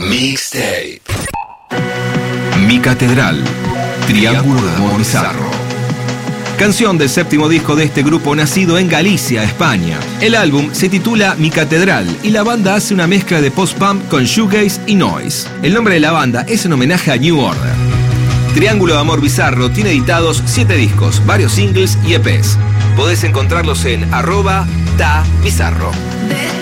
Mixtape. Mi Catedral. Triángulo de Amor Bizarro. Canción del séptimo disco de este grupo nacido en Galicia, España. El álbum se titula Mi Catedral y la banda hace una mezcla de post-punk con shoegaze y noise. El nombre de la banda es en homenaje a New Order. Triángulo de Amor Bizarro tiene editados 7 discos, varios singles y EPs. Podés encontrarlos en @tabizarro.